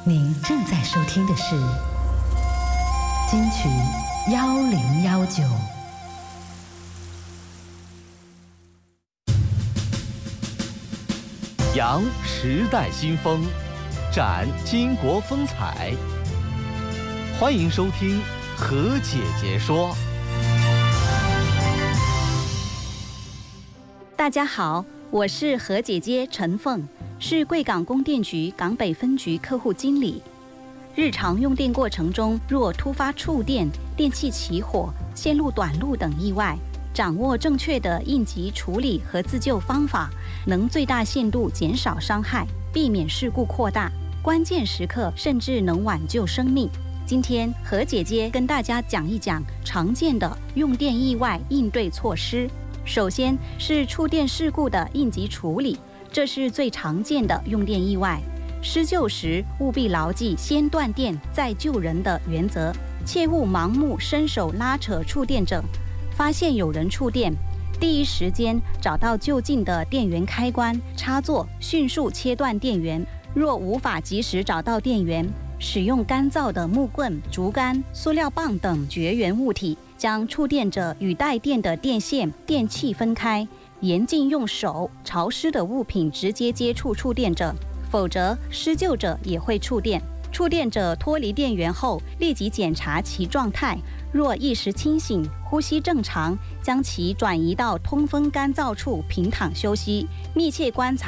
您正在收听的是金曲1019。 扬时代新风，展巾帼风采。欢迎收听何姐姐说。 大家好，我是何姐姐陈凤，是贵港供电局港北分局客户经理。日常用电过程中，若突发触电、电器起火、线路短路等意外，掌握正确的应急处理和自救方法，能最大限度减少伤害，避免事故扩大，关键时刻甚至能挽救生命。今天何姐姐跟大家讲一讲常见的用电意外应对措施。首先是触电事故的应急处理，这是最常见的用电意外。施救时务必牢记先断电再救人的原则，切勿盲目伸手拉扯触电者。发现有人触电，第一时间找到就近的电源开关插座，迅速切断电源。若无法及时找到电源，使用干燥的木棍、竹竿、塑料棒等绝缘物体，将触电者与带电的电线、电器分开，严禁用手、潮湿的物品直接接触触电者，否则施救者也会触电。触电者脱离电源后，立即检查其状态，若意识清醒、呼吸正常，将其转移到通风干燥处平躺休息，密切观察